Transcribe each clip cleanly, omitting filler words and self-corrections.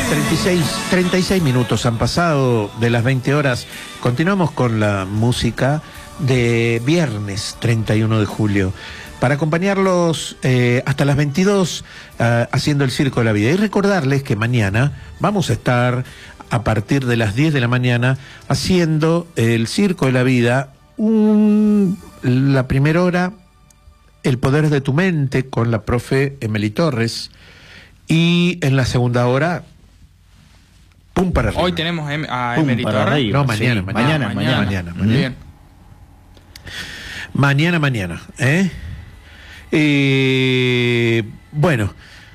36 minutos han pasado de las 20 horas. Continuamos con la música de viernes 31 de julio. Para acompañarlos hasta las 22 haciendo el Circo de la Vida. Y recordarles que mañana vamos a estar a partir de las 10 de la mañana haciendo el Circo de la Vida. La primera hora, El Poder de tu Mente, con la profe Emily Torres. Y en la segunda hora, pum para arriba. Hoy tenemos a Emily Torres. No, mañana, sí. mañana. Bien. Mañana. Bueno,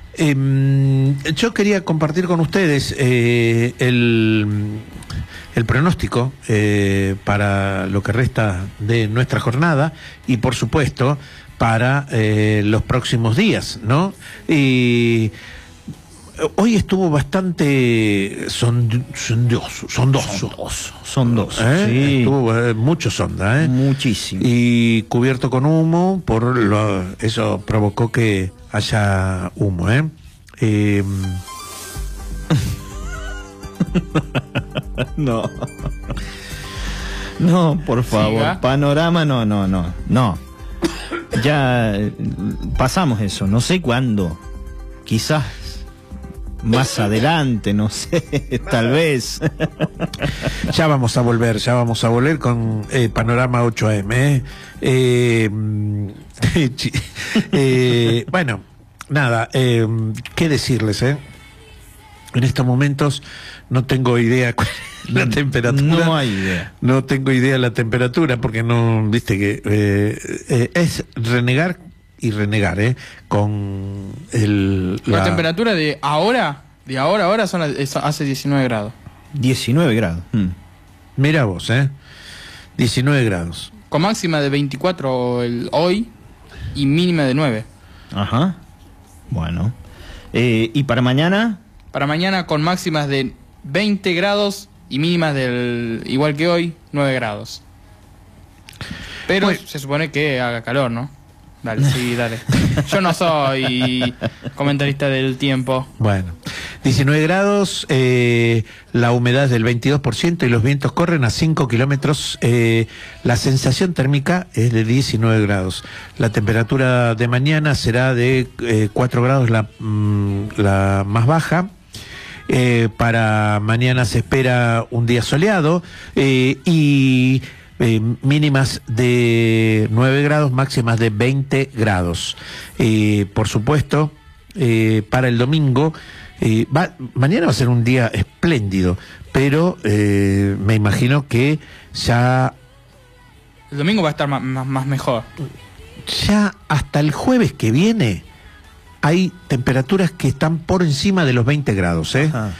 yo quería compartir con ustedes el pronóstico para lo que resta de nuestra jornada y, por supuesto, para los próximos días, ¿no? Hoy estuvo bastante sondoso. Sí. Estuvo mucho sonda, Muchísimo. Y cubierto con humo, eso provocó que haya humo, No. No, por favor. ¿Siga? Panorama, no. Ya pasamos eso, no sé cuándo. Quizás más adelante, no sé, tal vez. Ya vamos a volver con Panorama 8am. Bueno, nada, qué decirles, En estos momentos no tengo idea cuál es la temperatura. No hay idea. No tengo idea de la temperatura porque no, viste que es renegar y renegar, con La temperatura de ahora hace 19 grados. 19 grados. Mira vos, 19 grados. Con máxima de 24 hoy y mínima de 9. Ajá. Bueno. ¿Y para mañana? Para mañana con máximas de 20 grados y mínimas igual que hoy, 9 grados. Pero bueno, se supone que haga calor, ¿no? Dale. Yo no soy comentarista del tiempo. Bueno, 19 grados, la humedad es del 22% y los vientos corren a 5 kilómetros. La sensación térmica es de 19 grados. La temperatura de mañana será de 4 grados, la más baja. Para mañana se espera un día soleado y mínimas de 9 grados, máximas de 20 grados. Por supuesto, para el domingo, mañana va a ser un día espléndido, pero me imagino que ya... El domingo va a estar más mejor. Ya hasta el jueves que viene hay temperaturas que están por encima de los 20 grados,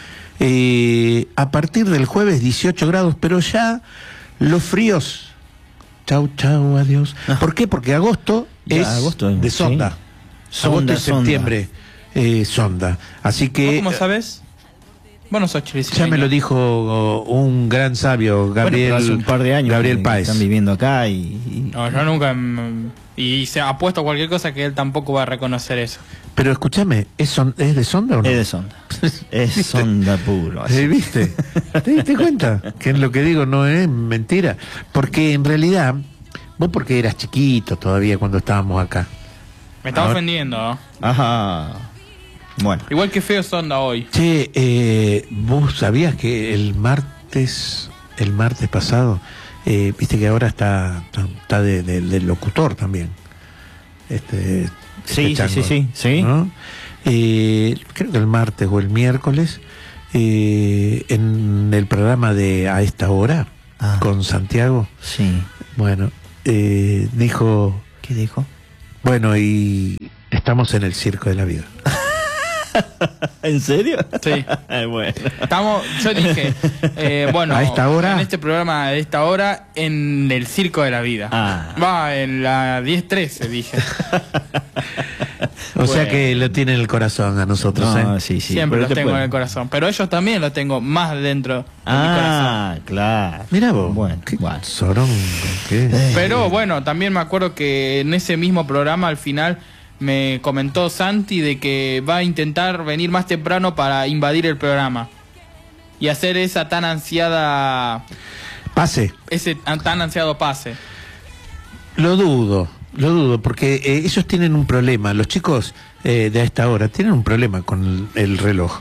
a partir del jueves 18 grados, pero ya los fríos, chau, adiós. ¿Por qué? Porque agosto es de sonda. Sí. Agosto y septiembre, sonda. Así que... ¿Cómo sabes? Bueno, sos chileno. Ya me lo dijo un gran sabio, Gabriel, bueno, hace un par de años Gabriel que Páez. están viviendo acá y... No, yo nunca... Y se ha apuesto a cualquier cosa que él tampoco va a reconocer eso. Pero escúchame, ¿es de sonda o no? Es de sonda. Es sonda puro. Así. ¿Viste? ¿Te diste cuenta? Que lo que digo no es mentira. Porque en realidad, vos porque eras chiquito todavía cuando estábamos acá. Me está ofendiendo, ¿no? Ajá. Bueno. Igual que feo sonda hoy. Che, ¿vos sabías que el martes pasado, viste que ahora está de locutor también? Sí, ¿no? Creo que el martes o el miércoles, en el programa de A Esta Hora, con Santiago. Sí. Bueno, dijo... ¿Qué dijo? Bueno, y estamos en el Circo de la Vida. ¿En serio? Sí. Bueno. Yo dije, bueno, ¿A esta hora? en este programa de esta hora, en el Circo de la Vida. Va, en la 10:13, dije. O sea que lo tiene en el corazón a nosotros, No, sí. Siempre Pero los tengo en el corazón. Pero ellos también los tengo más dentro de mi corazón. Claro. Mirá vos. Bueno. Sorongo, ¿qué? Pero bueno, también me acuerdo que en ese mismo programa al final me comentó Santi de que va a intentar venir más temprano para invadir el programa y hacer esa tan ansiada Pase. ese tan ansiado pase. Lo dudo, porque ellos tienen un problema. Los chicos de a esta hora tienen un problema con el reloj.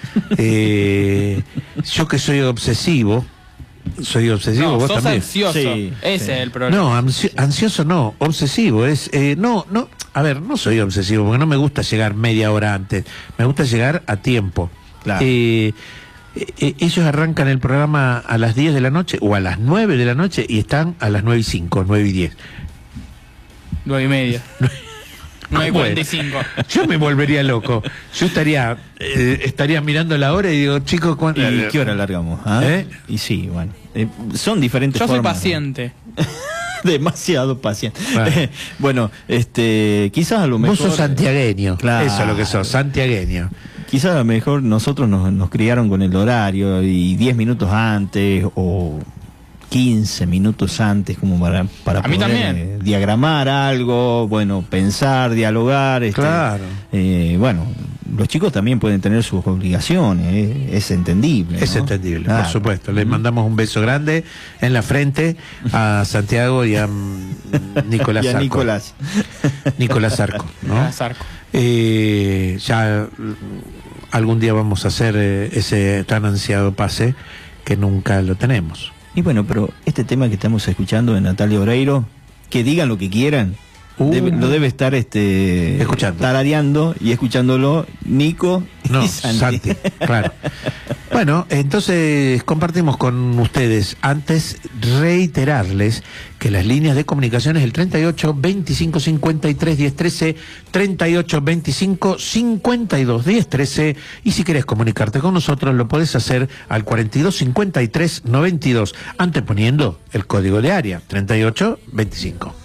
Yo que soy obsesivo, No, vos sos también. ansioso, Sí, ese sí. es el problema. No, ansioso no, obsesivo es, no, a ver, no soy obsesivo porque no me gusta llegar media hora antes, me gusta llegar a tiempo. Claro. Ellos arrancan el programa a las 10 de la noche o a las 9 de la noche y están a las 9:05, 9:10. 9:30. 9:45. Yo me volvería loco. Yo estaría mirando la hora y digo, chicos, ¿Y qué hora largamos? ¿Ah? ¿Eh? Y sí, bueno. Son diferentes Yo soy formas, ¿no? paciente. Demasiado paciente. Bueno. Bueno, quizás a lo mejor... vos sos santiagueño. Claro. Eso es lo que sos, santiagueño. Quizás a lo mejor nosotros nos criaron con el horario y 10 minutos antes o 15 minutos antes como para A mí poder también. diagramar algo, bueno, pensar, dialogar. Claro. Bueno, los chicos también pueden tener sus obligaciones, es entendible. Es ¿no? entendible, Claro. por supuesto. Les mandamos un beso grande en la frente a Santiago y a Nicolás Y a Sarco. Nicolás. Nicolás Sarco, ¿no? Zarco. Ya algún día vamos a hacer ese tan ansiado pase que nunca lo tenemos. Y bueno, pero este tema que estamos escuchando de Natalia Oreiro, que digan lo que quieran, lo debe estar Escuchando. tarareando y escuchándolo Nico No, y Santi. Santi, claro. Bueno, entonces compartimos con ustedes, antes reiterarles que las líneas de comunicación es el 38 25 53 10 13, 38 25 52 10 13, y si querés comunicarte con nosotros lo podés hacer al 42 53 92, anteponiendo el código de área 38 25.